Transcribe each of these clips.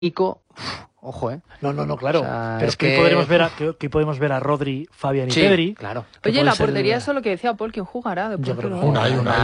Ojo, No, claro. O sea, pero es que podemos ver a Rodri, Fabián y Pedri. Claro. Oye, la portería es lo que decía Paul, ¿quién jugará? Yo creo que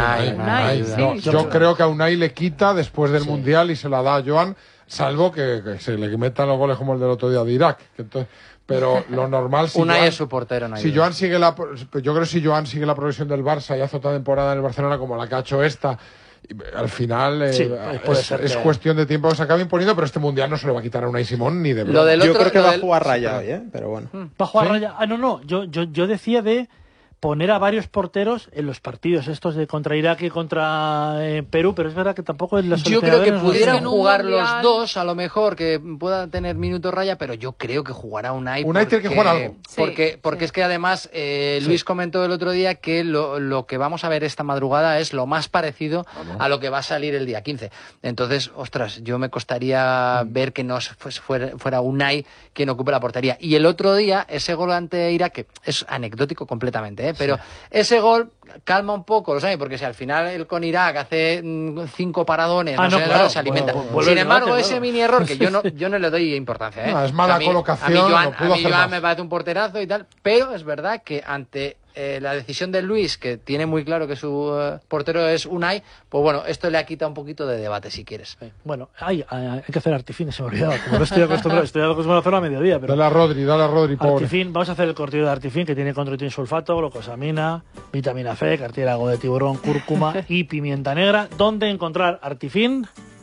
Unai. Yo creo que a Unai le quita después del Mundial y se la da a Joan, salvo que se le metan los goles como el del otro día de Irak. Pero lo normal... Unai es su portero. Yo creo que si Joan sigue la progresión del Barça y hace otra temporada en el Barcelona como la que ha hecho esta... Al final es cuestión de tiempo que se acabe imponiendo, pero este Mundial no se lo va a quitar a Unai Simón ni de broma. Yo creo que va a jugar Raya hoy, pero bueno. ¿Va a jugar Raya? No. Yo decía de poner a varios porteros en los partidos estos de contra Irak y contra Perú, pero es verdad que tampoco es la Yo creo que pudieran jugar los dos, a lo mejor, que pueda tener minutos Raya, pero yo creo que jugará Unai. Unai tiene que jugar algo. Porque es que además Luis comentó el otro día que lo que vamos a ver esta madrugada es lo más parecido a lo que va a salir el día 15. Entonces, ostras, yo me costaría ver que no fuera Unai quien ocupe la portería. Y el otro día, ese gol ante Irak, que es anecdótico completamente, pero ese gol calma un poco, lo sabe, porque si al final el con Irak hace 5 paradones, se alimenta. Sin embargo, ese mini error, que yo no le doy importancia, es mala colocación. A mí Joan me parece un porterazo y tal, pero es verdad que ante la decisión de Luis, que tiene muy claro que su portero es Unai, pues bueno, esto le ha quitado un poquito de debate, si quieres. Bueno, hay que hacer Artifin, se me ha olvidado. Como no estoy acostumbrado a hacerlo a mediodía. Pero... Dale a Rodri, pobre. Artifin, vamos a hacer el cortillo de Artifin, que tiene controtín sulfato, glucosamina, vitamina C, cartílago de tiburón, cúrcuma y pimienta negra. ¿Dónde encontrar Artifin?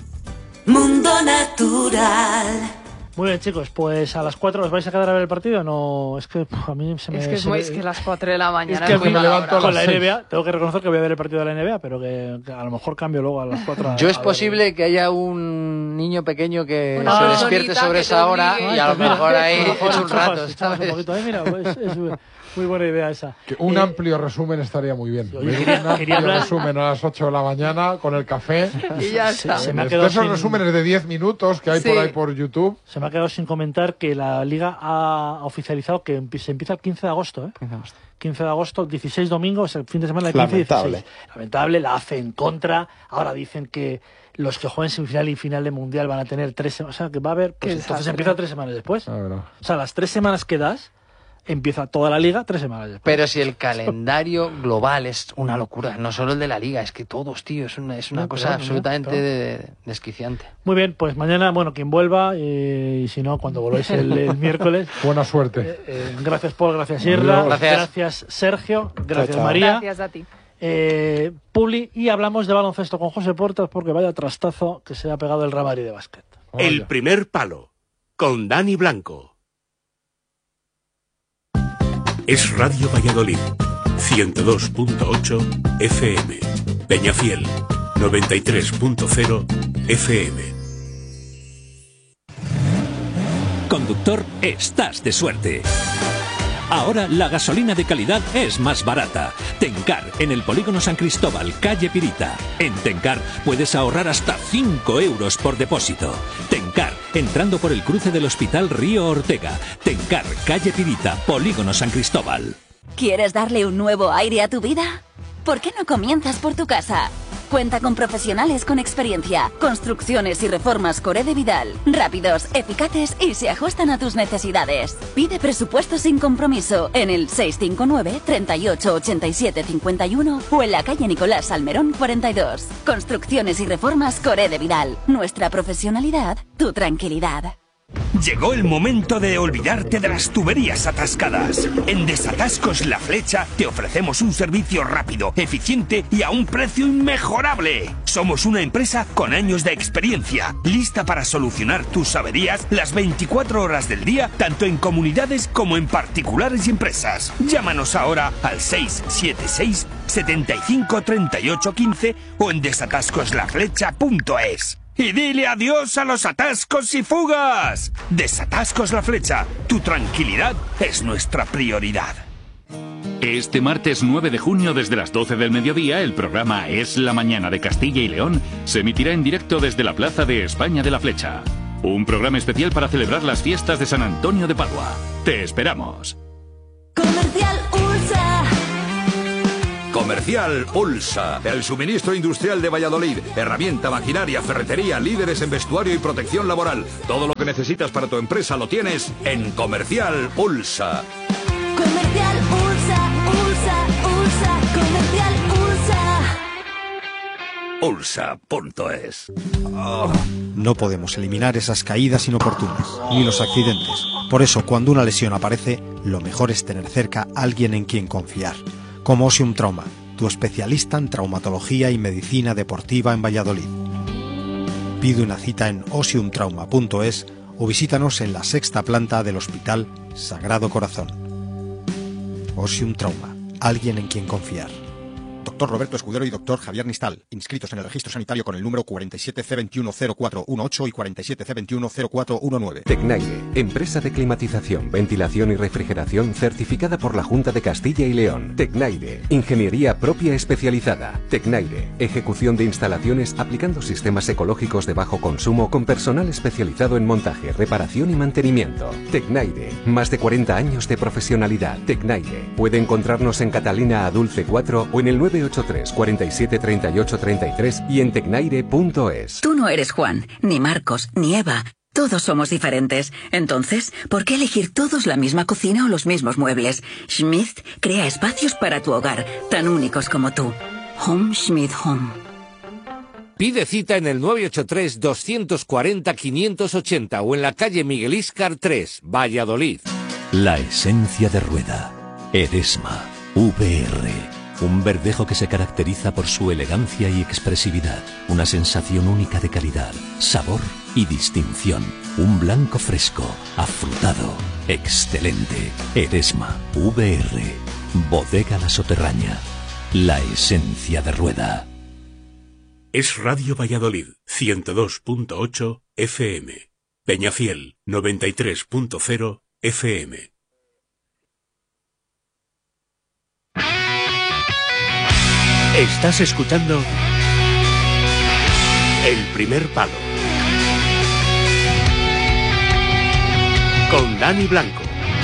Mundo Natural. Muy bien, chicos, pues a las 4 os vais a quedar a ver el partido. No, es que a mí se me... Es que las 4 de la mañana... Es que a mí me levanto con la NBA. Tengo que reconocer que voy a ver el partido de la NBA, pero que a lo mejor cambio luego a las 4. Yo es posible que haya un niño pequeño que se despierte sobre esa hora y a lo mejor ahí es un rato. Un poquito ahí, mira, pues es muy buena idea esa. Un amplio resumen estaría muy bien. Un amplio resumen a las 8 de la mañana con el café. Y ya está. Esos resúmenes de 10 minutos que hay por ahí por YouTube. Se me ha quedado sin comentar que la Liga ha oficializado que se empieza el 15 de agosto. 15 de agosto, 16 domingos, el fin de semana del 15 y 16. Lamentable, la hace en contra. Ahora dicen que los que jueguen semifinal y final de Mundial van a tener 3 semanas. O sea, que va a haber... Pues entonces empieza 3 semanas después. O sea, las 3 semanas que das... Empieza toda la Liga 3 semanas después. Pero si el calendario global es una locura, no solo el de la Liga, es que todos, tío, es una cosa absolutamente desquiciante. Muy bien, pues mañana, quien vuelva, y si no, cuando volváis el miércoles. Buena suerte. Gracias, Paul, gracias, Irra. Gracias, Sergio. Gracias, María. Gracias a ti. Publi, y hablamos de baloncesto con José Portas, porque vaya trastazo que se ha pegado el Real Madrid de básquet. El primer palo, con Dani Blanco. Es Radio Valladolid, 102.8 FM, Peñafiel, 93.0 FM. Conductor, estás de suerte. Ahora la gasolina de calidad es más barata. Tencar, en el Polígono San Cristóbal, calle Pirita. En Tencar puedes ahorrar hasta 5 euros por depósito. Tencar, entrando por el cruce del Hospital Río Ortega. Tencar, calle Pirita, Polígono San Cristóbal. ¿Quieres darle un nuevo aire a tu vida? ¿Por qué no comienzas por tu casa? Cuenta con profesionales con experiencia. Construcciones y reformas Coré de Vidal. Rápidos, eficaces y se ajustan a tus necesidades. Pide presupuesto sin compromiso en el 659 38 87 51 o en la calle Nicolás Salmerón 42. Construcciones y reformas Coré de Vidal. Nuestra profesionalidad, tu tranquilidad. Llegó el momento de olvidarte de las tuberías atascadas. En Desatascos La Flecha te ofrecemos un servicio rápido, eficiente y a un precio inmejorable. Somos una empresa con años de experiencia, lista para solucionar tus averías las 24 horas del día, tanto en comunidades como en particulares y empresas. Llámanos ahora al 676 75 38 15 o en desatascoslaflecha.es. Y dile adiós a los atascos y fugas. Desatascos La Flecha. Tu tranquilidad es nuestra prioridad. Este martes 9 de junio, desde las 12 del mediodía, el programa Es la Mañana de Castilla y León se emitirá en directo desde la Plaza de España de La Flecha. Un programa especial para celebrar las fiestas de San Antonio de Padua. ¡Te esperamos! Comercial USA. Comercial Ulsa, el suministro industrial de Valladolid. Herramienta, maquinaria, ferretería, líderes en vestuario y protección laboral. Todo lo que necesitas para tu empresa lo tienes en Comercial Ulsa. Comercial Ulsa, Ulsa, Ulsa, Comercial Ulsa. Ulsa.es. No podemos eliminar esas caídas inoportunas, ni los accidentes. Por eso, cuando una lesión aparece, lo mejor es tener cerca a alguien en quien confiar. Como Osium Trauma, tu especialista en traumatología y medicina deportiva en Valladolid. Pide una cita en osiumtrauma.es o visítanos en la 6ª planta del Hospital Sagrado Corazón. Osium Trauma, alguien en quien confiar. Dr. Roberto Escudero y Dr. Javier Nistal, inscritos en el registro sanitario con el número 47C210418 y 47C210419. Tecnaire, empresa de climatización, ventilación y refrigeración certificada por la Junta de Castilla y León. Tecnaire, ingeniería propia especializada. Tecnaire, ejecución de instalaciones aplicando sistemas ecológicos de bajo consumo con personal especializado en montaje, reparación y mantenimiento. Tecnaire, más de 40 años de profesionalidad. Tecnaire, puede encontrarnos en Catalina Adulce 4 o en el 983 47 38 33 y en tecnaire.es. Tú no eres Juan, ni Marcos, ni Eva. Todos somos diferentes. Entonces, ¿por qué elegir todos la misma cocina o los mismos muebles? Schmidt crea espacios para tu hogar, tan únicos como tú. Home Schmidt Home. Pide cita en el 983 240 580 o en la calle Miguel Íscar 3, Valladolid. La esencia de Rueda. Eresma. VR. Un verdejo que se caracteriza por su elegancia y expresividad. Una sensación única de calidad, sabor y distinción. Un blanco fresco, afrutado, excelente. Eresma. VR. Bodega La Soterraña. La esencia de Rueda. Es Radio Valladolid, 102.8 FM. Peñafiel, 93.0 FM. Estás escuchando El Primer Palo con Dani Blanco.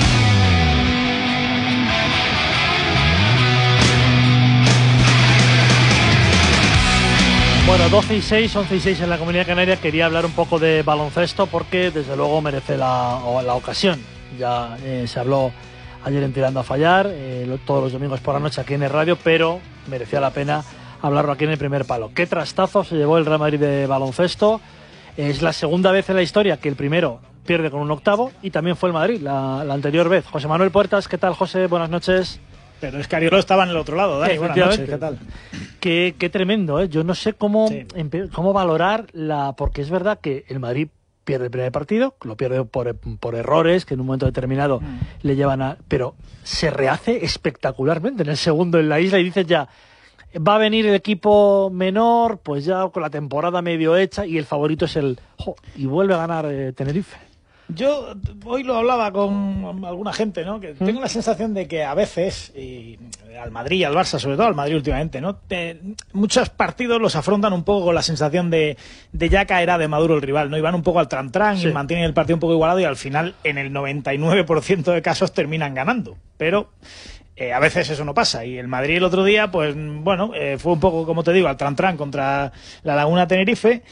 Bueno, 12 y 6, 11 y 6 en la Comunidad Canaria. Quería hablar un poco de baloncesto porque desde luego merece la ocasión. Ya se habló ayer en Tirando a Fallar, todos los domingos por la noche aquí en el radio, pero merecía la pena hablarlo aquí en El Primer Palo. ¿Qué trastazo se llevó el Real Madrid de baloncesto? Es la segunda vez en la historia que el primero pierde con un octavo y también fue el Madrid la anterior vez. José Manuel Puertas, ¿qué tal, José? Buenas noches. Pero es que Ariolo estaba en el otro lado, Dani. Buenas noches, ¿qué tal? Qué tremendo, ¿eh? Yo no sé cómo valorar porque es verdad que el Madrid pierde el primer partido, lo pierde por errores que en un momento determinado le llevan a... Pero se rehace espectacularmente en el segundo en la isla y dices ya, va a venir el equipo menor, pues ya con la temporada medio hecha y el favorito es y vuelve a ganar Tenerife. Yo hoy lo hablaba con alguna gente, ¿no? Que tengo la sensación de que a veces, y al Madrid y al Barça, sobre todo al Madrid últimamente, ¿no? Muchos partidos los afrontan un poco con la sensación de ya caerá de maduro el rival, ¿no? Y van un poco al tran-tran y mantienen el partido un poco igualado y al final, en el 99% de casos, terminan ganando. Pero a veces eso no pasa. Y el Madrid el otro día, pues bueno, fue un poco, como te digo, al tran-tran contra la Laguna Tenerife.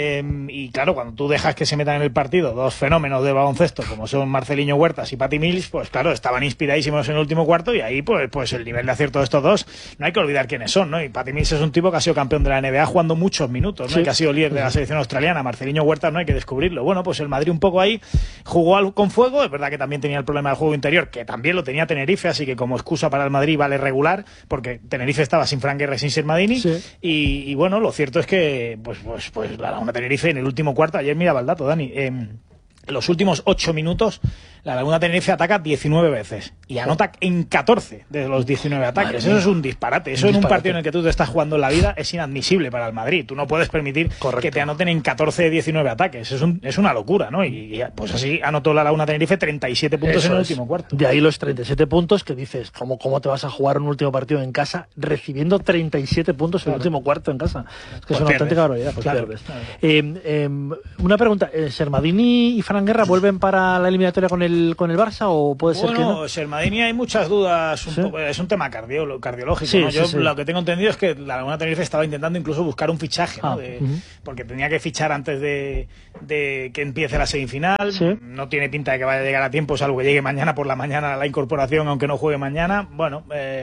Y claro, cuando tú dejas que se metan en el partido dos fenómenos de baloncesto como son Marceliño Huertas y Patty Mills, pues claro, estaban inspiradísimos en el último cuarto y ahí pues el nivel de acierto de estos dos no hay que olvidar quiénes son, ¿no? Y Patty Mills es un tipo que ha sido campeón de la NBA jugando muchos minutos, ¿no? Y que ha sido líder de la selección australiana. Marceliño Huertas no hay que descubrirlo. Bueno, pues el Madrid un poco ahí jugó con fuego. Es verdad que también tenía el problema del juego interior, que también lo tenía Tenerife, así que como excusa para el Madrid vale regular, porque Tenerife estaba sin Frank Guerra, sin Sermadini, y bueno, lo cierto es que pues la Laguna Tenerife en el último cuarto, ayer miraba el dato, Dani, en los últimos 8 minutos la Laguna Tenerife ataca 19 veces y anota en 14 de los 19 ataques. Eso es un disparate. Eso en un partido en el que tú te estás jugando en la vida es inadmisible para el Madrid. Tú no puedes permitir que te anoten en 14 de 19 ataques. Es una locura, ¿no? Y pues así anotó la Laguna Tenerife 37 puntos en el último cuarto. De ahí los 37 puntos que dices, ¿cómo te vas a jugar un último partido en casa recibiendo 37 puntos en el último cuarto en casa? Es que es una auténtica barbaridad. Pues pierdes. Una pregunta, ¿Sermadini y Fran Guerra vuelven para la eliminatoria con el el Barça o puede ser que no? Bueno, Shermadini hay muchas dudas, es un tema cardiológico, ¿no? Yo lo que tengo entendido es que la Laguna Tenerife estaba intentando incluso buscar un fichaje, ¿no? Porque tenía que fichar antes de que empiece la semifinal, no tiene pinta de que vaya a llegar a tiempo, salvo que llegue mañana por la mañana la incorporación, aunque no juegue mañana, bueno,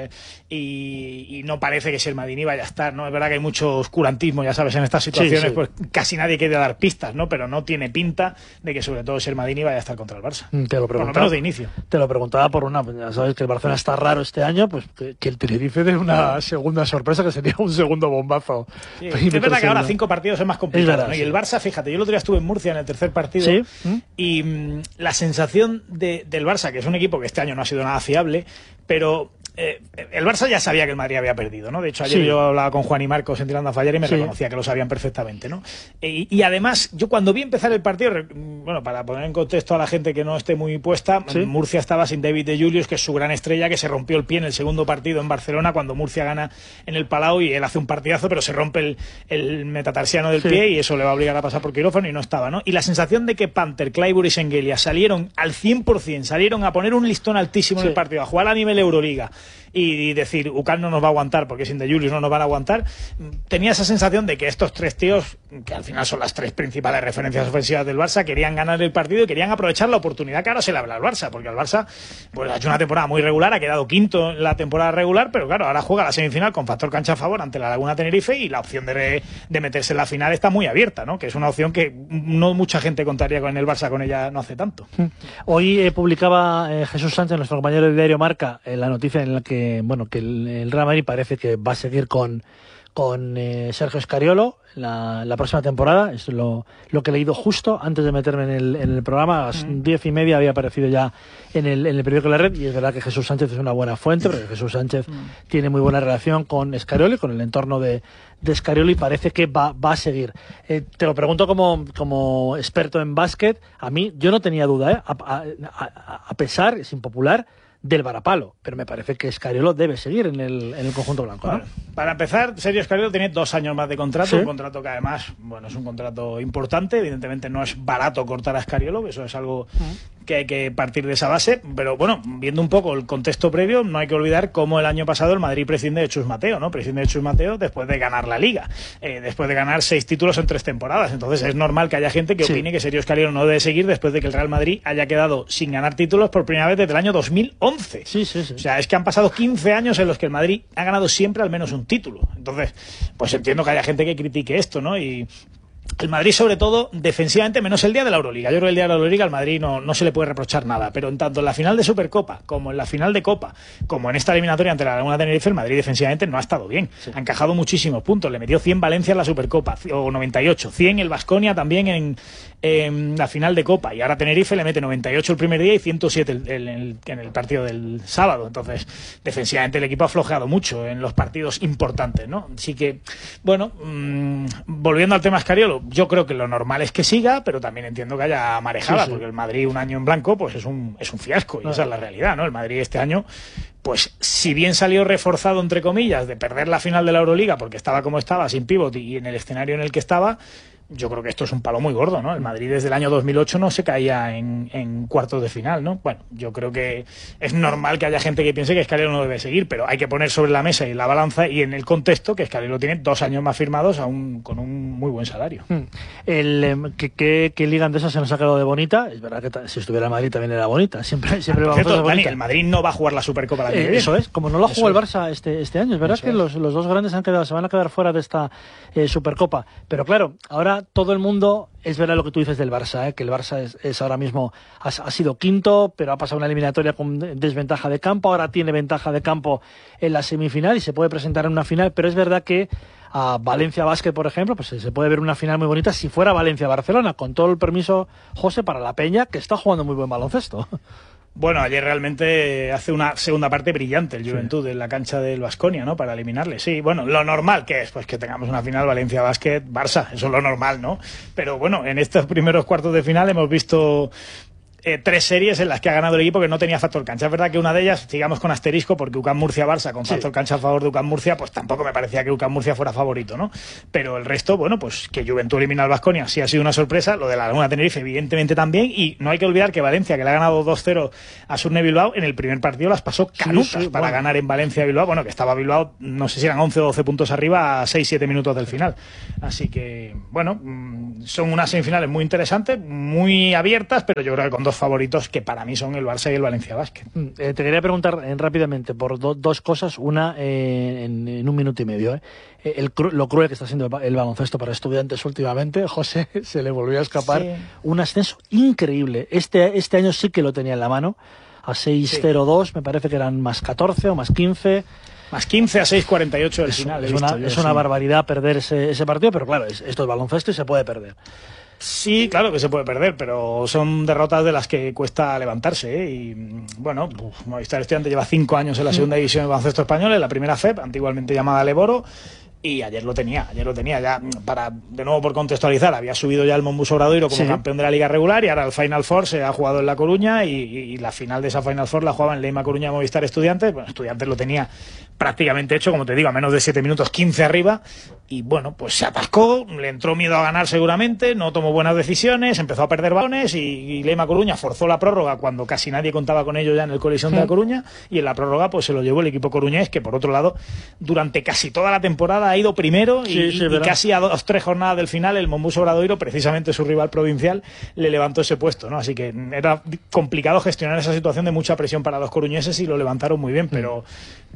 y no parece que Shermadini vaya a estar, ¿no? Es verdad que hay mucho oscurantismo, ya sabes, en estas situaciones, pues casi nadie quiere dar pistas, ¿no? Pero no tiene pinta de que sobre todo Shermadini vaya a estar contra el Barça. Te lo preguntaba, por lo menos de inicio. Te lo preguntaba por ya sabes que el Barcelona está raro este año, pues que el Tenerife dé una segunda sorpresa, que sería un segundo bombazo. Sí, es verdad que ahora 5 partidos es más complicado, ¿no? Y el Barça, fíjate, yo el otro día estuve en Murcia en el tercer partido y la sensación del Barça, que es un equipo que este año no ha sido nada fiable, pero el Barça ya sabía que el Madrid había perdido, ¿no? De hecho, ayer yo hablaba con Juan y Marcos en Tirando a Fallar y me reconocía que lo sabían perfectamente, ¿no? Y además, yo cuando vi empezar el partido, bueno, para poner en contexto a la gente que no esté muy puesta, Murcia estaba sin David de Julius, que es su gran estrella, que se rompió el pie en el segundo partido en Barcelona, cuando Murcia gana en el Palau y él hace un partidazo, pero se rompe el metatarsiano del pie y eso le va a obligar a pasar por quirófano y no estaba, ¿no? Y la sensación de que Panther, Clayburgh y Shengelia salieron al 100%, salieron a poner un listón altísimo en el partido, a jugar a nivel Euroliga y decir, UCAM no nos va a aguantar porque sin de Julius no nos van a aguantar, tenía esa sensación de que estos tres tíos, que al final son las tres principales referencias ofensivas del Barça, querían ganar el partido y querían aprovechar la oportunidad que ahora se le habla al Barça, porque el Barça pues ha hecho una temporada muy regular, ha quedado quinto en la temporada regular, pero claro, ahora juega la semifinal con factor cancha a favor ante la Laguna Tenerife y la opción de meterse en la final está muy abierta, ¿no? Que es una opción que no mucha gente contaría con el Barça con ella no hace tanto. Hoy publicaba Jesús Sánchez, nuestro compañero del diario Marca, la noticia en la que el Real Madrid parece que va a seguir con Sergio Scariolo la próxima temporada. Es lo que he leído justo antes de meterme en el programa. A las 10:30 había aparecido ya en el periódico La Red, y es verdad que Jesús Sánchez es una buena fuente, porque Jesús Sánchez tiene muy buena relación con Scariolo y con el entorno de Scariolo, y parece que va a seguir. Te lo pregunto como experto en básquet. A mí, yo no tenía duda, a pesar, es impopular, del varapalo, pero me parece que Scariolo debe seguir en el conjunto blanco, ¿no? Bueno, para empezar, Sergio Scariolo tiene 2 años más de contrato, un contrato que además, bueno, es un contrato importante, evidentemente no es barato cortar a Scariolo, eso es algo que hay que partir de esa base, pero bueno, viendo un poco el contexto previo, no hay que olvidar cómo el año pasado el Madrid prescinde de Chus Mateo, ¿no? Prescinde de Chus Mateo después de ganar la Liga, después de ganar 6 títulos en 3 temporadas, entonces es normal que haya gente que opine que Sergio Scariolo no debe seguir después de que el Real Madrid haya quedado sin ganar títulos por primera vez desde el año 2011. O sea, es que han pasado 15 años en los que el Madrid ha ganado siempre al menos un título, entonces, pues entiendo que haya gente que critique esto, ¿no? Y el Madrid, sobre todo, defensivamente, menos el día de la Euroliga. Yo creo que el día de la Euroliga al Madrid no se le puede reprochar nada, pero en tanto en la final de Supercopa, como en la final de Copa, como en esta eliminatoria ante la Laguna Tenerife, el Madrid defensivamente no ha estado bien. Ha encajado muchísimos puntos, le metió 100 Valencia en la Supercopa, o 98, 100 el Baskonia también en la final de Copa, y ahora Tenerife le mete 98 el primer día y 107 en el partido del sábado. Entonces, defensivamente el equipo ha aflojado mucho en los partidos importantes, ¿no? Así que, bueno, volviendo al tema Scariolo, yo creo que lo normal es que siga, pero también entiendo que haya marejada, porque el Madrid un año en blanco pues es un fiasco, y esa es la realidad, ¿no? El Madrid este año, pues si bien salió reforzado, entre comillas, de perder la final de la Euroliga porque estaba como estaba, sin pívot y en el escenario en el que estaba, yo creo que esto es un palo muy gordo, ¿no? El Madrid desde el año 2008 no se caía en cuartos de final, ¿no? Bueno, yo creo que es normal que haya gente que piense que Scariolo no debe seguir, pero hay que poner sobre la mesa y la balanza y en el contexto que Scariolo tiene 2 años más firmados con un muy buen salario. ¿Qué liga andesa se nos ha quedado de bonita? Es verdad que si estuviera el Madrid también era bonita. Siempre va a ser bonita. El Madrid no va a jugar la Supercopa la eso es, como no lo ha jugado el Barça este año. Es verdad que los dos grandes se van a quedar fuera de esta Supercopa. Pero claro, ahora todo el mundo, es verdad lo que tú dices del Barça, que el Barça es ahora mismo, ha sido quinto, pero ha pasado una eliminatoria con desventaja de campo, ahora tiene ventaja de campo en la semifinal y se puede presentar en una final, pero es verdad que a Valencia Basket, por ejemplo, pues se puede ver una final muy bonita si fuera Valencia-Barcelona, con todo el permiso, José, para la Peña, que está jugando muy buen baloncesto. Bueno, ayer realmente hace una segunda parte brillante el Juventud en la cancha del Baskonia, ¿no? Para eliminarle. Sí, bueno, lo normal que es, pues que tengamos una final Valencia Basket-Barça, eso es lo normal, ¿no? Pero bueno, en estos primeros cuartos de final hemos visto 3 series en las que ha ganado el equipo que no tenía factor cancha. Es verdad que una de ellas, sigamos con asterisco, porque UCAM Murcia-Barça con factor cancha a favor de UCAM Murcia, pues tampoco me parecía que UCAM Murcia fuera favorito, ¿no? Pero el resto, bueno, pues que Juventud elimina al Baskonia sí ha sido una sorpresa, lo de la Laguna Tenerife evidentemente también, y no hay que olvidar que Valencia, que le ha ganado 2-0 a Surne Bilbao, en el primer partido las pasó canutas para ganar en Valencia-Bilbao, bueno, que estaba Bilbao, no sé si eran 11 o 12 puntos arriba a 6-7 minutos del final. Así que, bueno, son unas semifinales muy interesantes, muy abiertas, pero yo creo que con 2 favoritos que para mí son el Barça y el Valencia Basket. Te quería preguntar rápidamente por dos cosas, una en 1 minuto y medio. Lo cruel que está siendo el baloncesto para Estudiantes últimamente. José, se le volvió a escapar un ascenso increíble. Este año sí que lo tenía en la mano, a 6-0-2, me parece que eran más 14 o más 15. Más 15 a 6-48 del final. Es una barbaridad perder ese partido, pero claro, esto es baloncesto y se puede perder. Sí, claro que se puede perder, pero son derrotas de las que cuesta levantarse, ¿eh? Y bueno, Movistar Estudiantes lleva 5 años en la segunda división de baloncesto español, en la primera FEP, antiguamente llamada Leboro, y ayer lo tenía ya, para, de nuevo por contextualizar, había subido ya el Monbus Obradoiro como campeón de la Liga regular, y ahora el Final Four se ha jugado en La Coruña, y la final de esa Final Four la jugaba en Leima Coruña Movistar Estudiantes. Bueno, Estudiantes lo tenía prácticamente hecho, como te digo, a menos de 7 minutos, 15 arriba, y bueno, pues se atascó, le entró miedo a ganar seguramente, no tomó buenas decisiones, empezó a perder balones, y Leima Coruña forzó la prórroga cuando casi nadie contaba con ello ya en el Coliseum de La Coruña, y en la prórroga pues se lo llevó el equipo coruñés, que por otro lado, durante casi toda la temporada ha ido primero, y casi a 2-3 jornadas del final el Monbus Obradoiro, precisamente su rival provincial, le levantó ese puesto, ¿no? Así que era complicado gestionar esa situación de mucha presión para los coruñeses, y lo levantaron muy bien, pero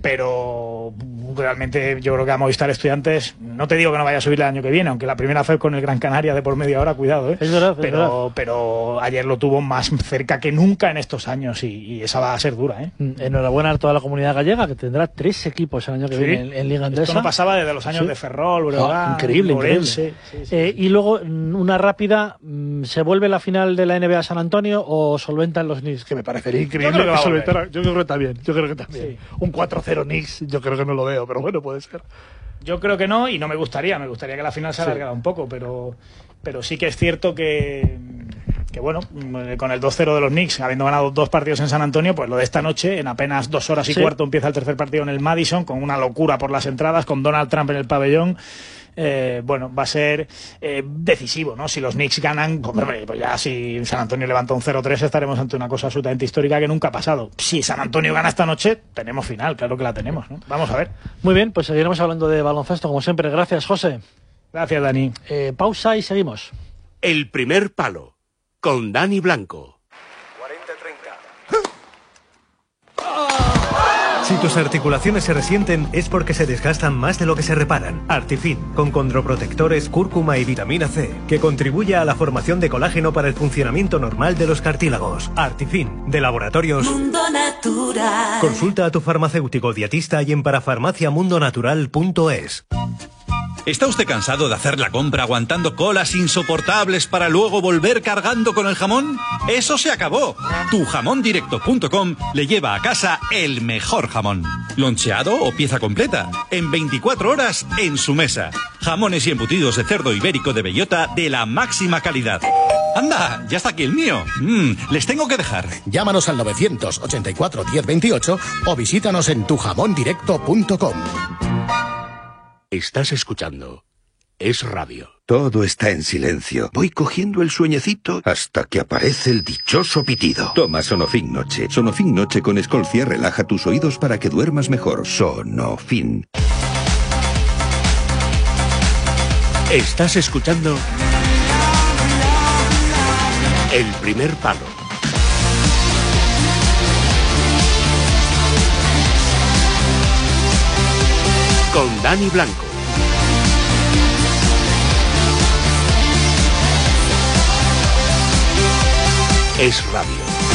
realmente yo creo que a Movistar Estudiantes, no te digo que no vaya a subir el año que viene, aunque la primera FEP con el Gran Canaria de por media hora, cuidado, es verdad, pero ayer lo tuvo más cerca que nunca en estos años, y esa va a ser dura, ¿eh? Enhorabuena a toda la comunidad gallega, que tendrá 3 equipos el año que viene en Liga Endesa. Esto no pasaba desde los años de Ferrol, Breogán, increíble. Y luego, una rápida, ¿se vuelve la final de la NBA San Antonio o solventan los Knicks? Que me parecería increíble que solventaran. Yo creo que también. Sí. Un 4-0 Knicks, yo creo que no lo veo, pero bueno, puede ser. Yo creo que no, y no me gustaría que la final se alargara un poco, pero sí que es cierto que bueno, con el 2-0 de los Knicks, habiendo ganado 2 partidos en San Antonio, pues lo de esta noche, en apenas 2 horas y cuarto empieza el tercer partido en el Madison, con una locura por las entradas, con Donald Trump en el pabellón. Bueno, va a ser decisivo, ¿no? Si los Knicks ganan, pues ya si San Antonio levanta un 0-3 estaremos ante una cosa absolutamente histórica que nunca ha pasado. Si San Antonio gana esta noche, tenemos final, claro que la tenemos, ¿no? Vamos a ver. Muy bien, pues seguiremos hablando de baloncesto como siempre. Gracias, José. Gracias, Dani. Pausa y seguimos. El primer palo, con Dani Blanco. Si tus articulaciones se resienten es porque se desgastan más de lo que se reparan. Artifin, con condroprotectores, cúrcuma y vitamina C, que contribuye a la formación de colágeno para el funcionamiento normal de los cartílagos. Artifin, de Laboratorios Mundo Natural. Consulta a tu farmacéutico dietista y en parafarmaciamundonatural.es. ¿Está usted cansado de hacer la compra aguantando colas insoportables para luego volver cargando con el jamón? ¡Eso se acabó! Tujamondirecto.com le lleva a casa el mejor jamón. Loncheado o pieza completa. En 24 horas en su mesa. Jamones y embutidos de cerdo ibérico de bellota de la máxima calidad. ¡Anda! Ya está aquí el mío. Les tengo que dejar. Llámanos al 984 1028 o visítanos en tujamondirecto.com. Estás escuchando Es Radio. Todo está en silencio. Voy cogiendo el sueñecito hasta que aparece el dichoso pitido. Toma Sonofin Noche. Sonofin Noche con Escolcia relaja tus oídos para que duermas mejor. Sonofin. Estás escuchando El primer palo. Con Dani Blanco. Es Radio.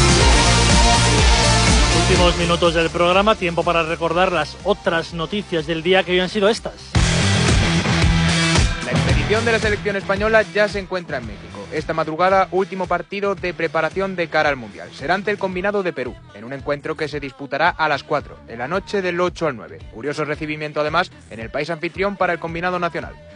Últimos minutos del programa, tiempo para recordar las otras noticias del día que hoy han sido estas. La expedición de la selección española ya se encuentra en México. Esta madrugada, último partido de preparación de cara al Mundial. Será ante el combinado de Perú, en un encuentro que se disputará a las 4, en la noche del 8 al 9. Curioso recibimiento además en el país anfitrión para el combinado nacional.